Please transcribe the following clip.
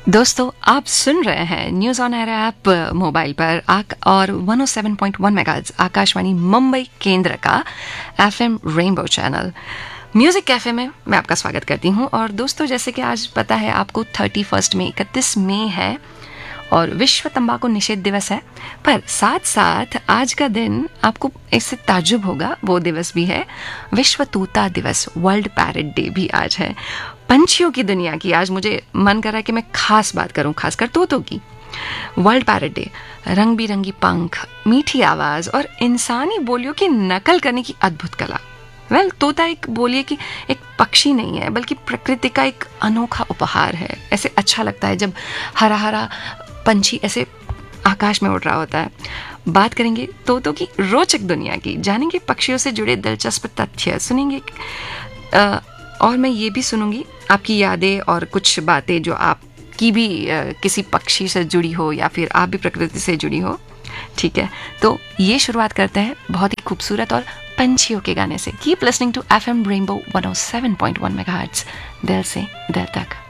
दोस्तों आप सुन रहे हैं news on air app mobile पर और 107.1 मेगाहर्ट्ज आकाशवाणी मुंबई केंद्र का FM rainbow channel music cafe में मैं आपका स्वागत करती हूं। और दोस्तों जैसे कि आज पता है आपको 31 मई 31 मई है और विश्व तंबाकू निषेध दिवस है, पर साथ साथ आज का दिन आपको इससे ताज्जुब होगा, वो दिवस भी है विश्व तोता दिवस, वर्ल्ड पैरट डे भी आज है। पंछियों की दुनिया की आज मुझे मन कर रहा है कि मैं खास बात करूं, खासकर तोतों की। वर्ल्ड पैरट डे, रंग बिरंगी पंख, मीठी आवाज और इंसानी बोलियों की नकल करने की अद्भुत कला। तोता एक बोलिए कि एक पक्षी नहीं है, बल्कि प्रकृति का एक अनोखा उपहार है। ऐसे अच्छा लगता है जब हरा हरा पंछी ऐसे आकाश में उड़ रहा होता है। बात करेंगे तोतों की रोचक दुनिया की, जानेंगे पक्षियों से जुड़े दिलचस्प तथ्य, सुनेंगे और मैं ये भी सुनूंगी आपकी यादें और कुछ बातें जो आपकी भी किसी पक्षी से जुड़ी हो या फिर आप भी प्रकृति से जुड़ी हो। ठीक है, तो ये शुरुआत करते हैं बहुत ही खूबसूरत और पंछियों के गाने से। Keep listening to FM rainbow 107.1 megahertz, दिल से दिल तक।